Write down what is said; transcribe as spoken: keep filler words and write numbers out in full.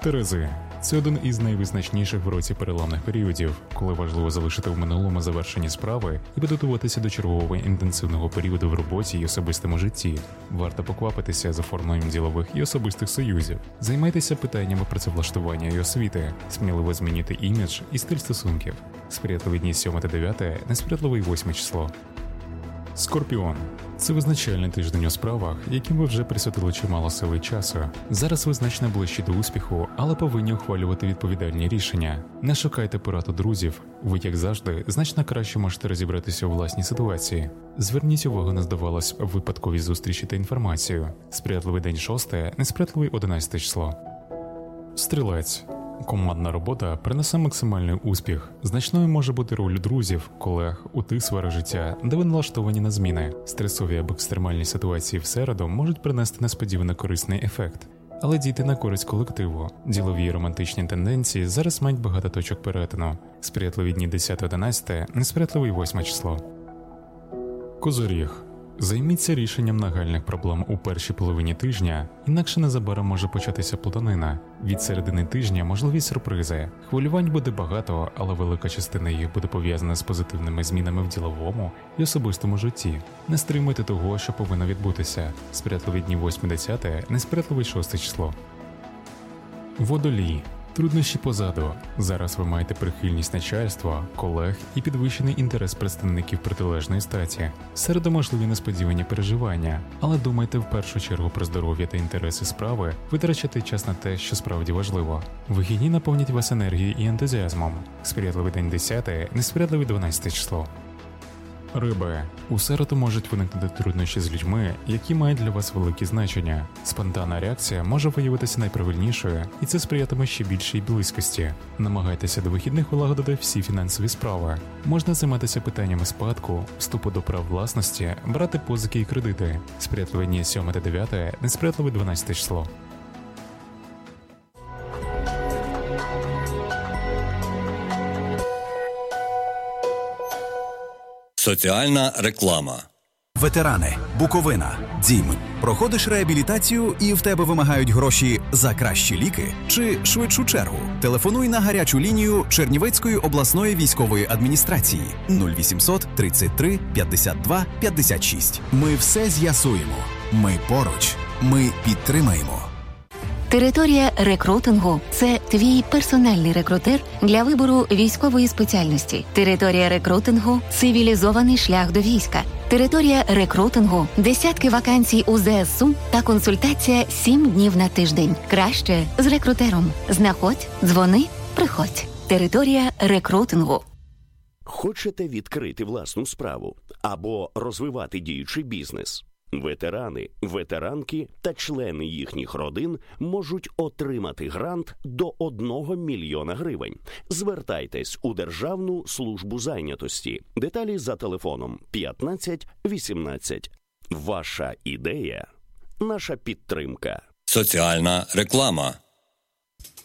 Терези – це один із найвизначніших в році переламних періодів, коли важливо залишити в минулому завершені справи і підготуватися до чергового інтенсивного періоду в роботі і особистому житті. Варто поквапитися з оформленням ділових і особистих союзів. Займайтеся питаннями працевлаштування і освіти, сміливо змінюйте імідж і стиль стосунків. Сприятливі дні сьоме та дев'яте, несприятливе восьме число. Скорпіон – це визначальний тиждень у справах, яким ви вже присвятили чимало сили і часу. Зараз ви значно ближчі до успіху, але повинні ухвалювати відповідальні рішення. Не шукайте порад у друзів, ви, як завжди, значно краще можете розібратися у власній ситуації. Зверніть увагу на, здавалось, випадкові зустрічі та інформацію. Сприятливий день шосте, несприятливий одинадцяте число. Стрілець. Командна робота принесе максимальний успіх. Значною може бути роль друзів, колег у тих сферах життя, де ви налаштовані на зміни. Стресові або екстремальні ситуації в середу можуть принести несподівано корисний ефект. Але дійте на користь колективу. Ділові і романтичні тенденції зараз мають багато точок перетину. Сприятливі дні десяте-одинадцяте, несприятливий восьме число. Козоріг. Займіться рішенням нагальних проблем у першій половині тижня, інакше незабаром може початися плутанина. Від середини тижня можливі сюрпризи. Хвилювань буде багато, але велика частина їх буде пов'язана з позитивними змінами в діловому і особистому житті. Не стримуйте того, що повинно відбутися. Сприятливі дні восьме-десяте, несприятливий шосте число. Водолій. Труднощі позаду. Зараз ви маєте прихильність начальства, колег і підвищений інтерес представників протилежної статі. Середу можливі несподівані переживання, але думайте в першу чергу про здоров'я та інтереси справи, витрачати час на те, що справді важливо. Вихідні наповнять вас енергією і ентузіазмом. Сприятливий день десяте, несприятливий дванадцяте число. Риби. У середу можуть виникнути труднощі з людьми, які мають для вас велике значення. Спонтанна реакція може виявитися найправильнішою, і це сприятиме ще більшій близькості. Намагайтеся до вихідних улагодити всі фінансові справи. Можна займатися питаннями спадку, вступу до прав власності, брати позики і кредити. Сприятливі дні сьоме та дев'яте, несприятливе дванадцяте число. Соціальна реклама. Ветерани, Буковина, Дім. Проходиш реабілітацію і в тебе вимагають гроші за кращі ліки чи швидшу чергу? Телефонуй на гарячу лінію Чернівецької обласної військової адміністрації нуль вісімсот тридцять три п'ятдесят два п'ятдесят шість. Ми все з'ясуємо. Ми поруч. Ми підтримаємо. Територія рекрутингу – це твій персональний рекрутер для вибору військової спеціальності. Територія рекрутингу – цивілізований шлях до війська. Територія рекрутингу – десятки вакансій у ЗСУ та консультація сім днів на тиждень. Краще з рекрутером. Знаходь, дзвони, приходь. Територія рекрутингу. Хочете відкрити власну справу або розвивати діючий бізнес? Ветерани, ветеранки та члени їхніх родин можуть отримати грант до одного мільйона гривень. Звертайтесь у Державну службу зайнятості. Деталі за телефоном п'ятнадцять вісімнадцять. Ваша ідея – наша підтримка. Соціальна реклама.